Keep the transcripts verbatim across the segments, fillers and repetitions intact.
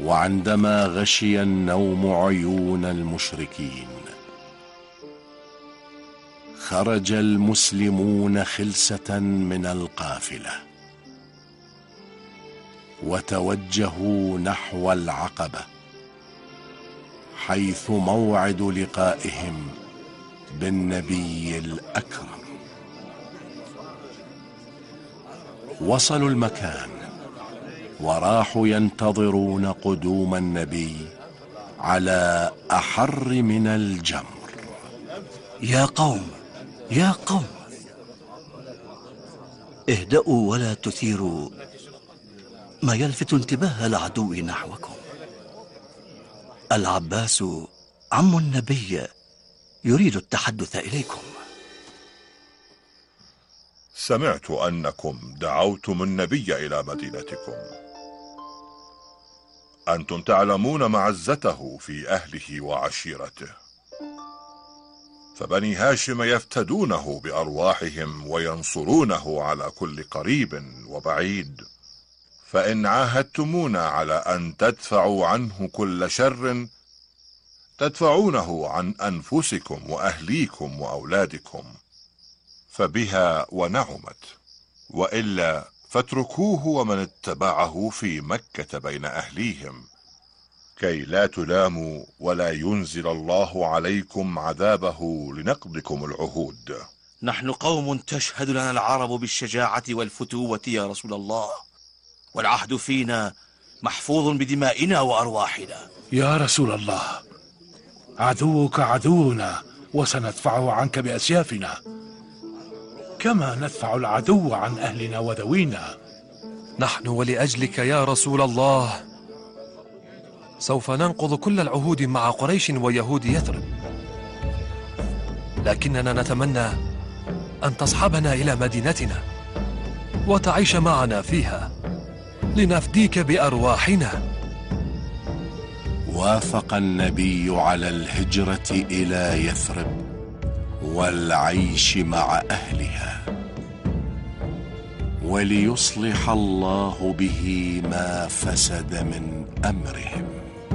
وعندما غشي النوم عيون المشركين خرج المسلمون خلسة من القافلة وتوجهوا نحو العقبة، حيث موعد لقائهم بالنبي الأكرم. وصلوا المكان وراحوا ينتظرون قدوم النبي على أحر من الجمر. يا قوم يا قوم، اهدأوا ولا تثيروا ما يلفت انتباه العدو نحوكم. العباس عم النبي يريد التحدث إليكم. سمعت أنكم دعوتم النبي إلى مدينتكم. أنتم تعلمون معزته في أهله وعشيرته، فبني هاشم يفتدونه بأرواحهم وينصرونه على كل قريب وبعيد، فإن عاهدتمونا على أن تدفعوا عنه كل شر تدفعونه عن أنفسكم وأهليكم وأولادكم، فبها ونعمت، وإلا فاتركوه ومن اتبعه في مكة بين أهليهم، كي لا تلاموا ولا ينزل الله عليكم عذابه لنقضكم العهود. نحن قوم تشهد لنا العرب بالشجاعة والفتوة يا رسول الله، والعهد فينا محفوظ بدمائنا وأرواحنا. يا رسول الله، عدوك عدونا وسندفعه عنك بأسيافنا، كما ندفع العدو عن أهلنا وذوينا. نحن ولأجلك يا رسول الله سوف ننقض كل العهود مع قريش ويهود يثرب، لكننا نتمنى أن تصحبنا إلى مدينتنا وتعيش معنا فيها لنفديك بأرواحنا. وافق النبي على الهجرة إلى يثرب والعيش مع أهلها، وليصلح الله به ما فسد من أمرهم.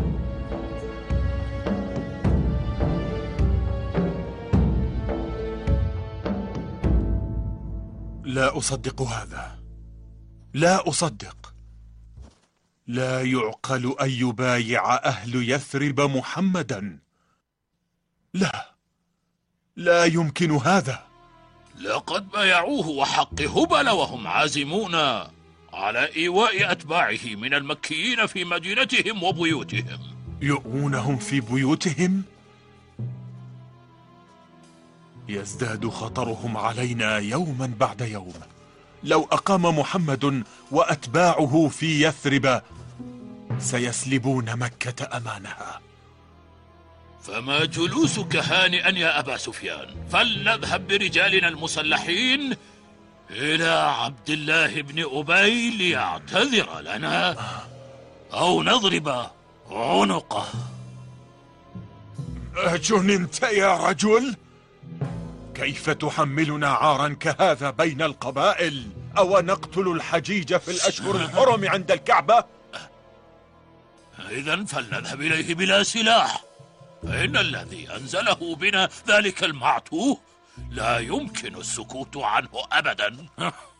لا أصدق هذا، لا أصدق. لا يعقل أن يبايع أهل يثرب محمدا. لا، لا يمكن هذا. لقد بايعوه وحق هبل وهم عازمون على إيواء أتباعه من المكيين في مدينتهم وبيوتهم. يؤونهم في بيوتهم؟ يزداد خطرهم علينا يوما بعد يوم. لو أقام محمد وأتباعه في يثرب سيسلبون مكة أمانها. فما جلوسك هانئا يا أبا سفيان؟ فلنذهب برجالنا المسلحين إلى عبد الله بن أبي ليعتذر لنا، أو نضرب عنقه. أجننت يا رجل؟ كيف تحملنا عارا كهذا بين القبائل؟ أو نقتل الحجيج في الأشهر الحرم عند الكعبة؟ إذن فلنذهب إليه بلا سلاح، فإن الذي أنزله بنا ذلك المعتوه لا يمكن السكوت عنه أبدا.